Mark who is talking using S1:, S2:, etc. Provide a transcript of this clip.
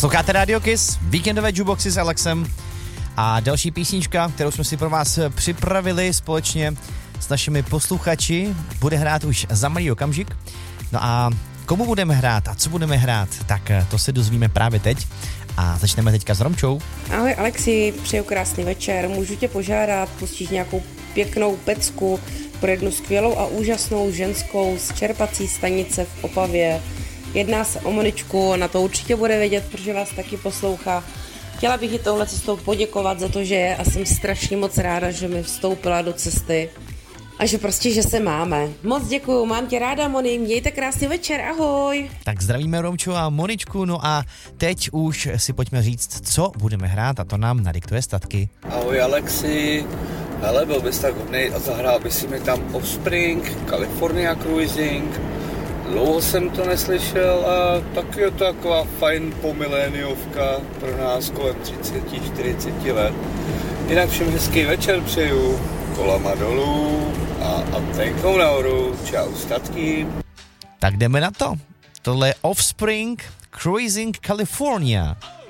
S1: Posloucháte Radio Kiss, víkendové jukeboxy s Alexem a další písnička, kterou jsme si pro vás připravili společně s našimi posluchači, bude hrát už za malý okamžik. No a komu budeme hrát a co budeme hrát, tak to se dozvíme právě teď a začneme teďka s Romčou.
S2: Ahoj Alexi, přeju krásný večer, můžu tě požádat, pustíš nějakou pěknou pecku pro jednu skvělou a úžasnou ženskou z čerpací stanice v Opavě. Jedná se o Moničku, na to určitě bude vědět, protože vás taky poslouchá. Chtěla bych jí touhle cestou poděkovat za to, že je a jsem strašně moc ráda, že mi vstoupila do cesty a že prostě, že se máme. Moc děkuju, mám tě ráda, Moni, mějte krásný večer, ahoj.
S1: Tak zdravíme Romču a Moničku, no a teď už si pojďme říct, co budeme hrát a to nám nadiktuje Statky.
S3: Ahoj Alexi, hele, byl bys tak hodnej a zahrál by si mi tam Offspring, California Cruising. Dlouho jsem to neslyšel a taky je to taková fajn pomiléniovka pro nás kolem 30-40 let. Jinak všem hezký večer přeju, kolama dolů a antenkou nahoru. Čau statky.
S1: Tak jdeme na to. Tohle je Offspring, Cruising California.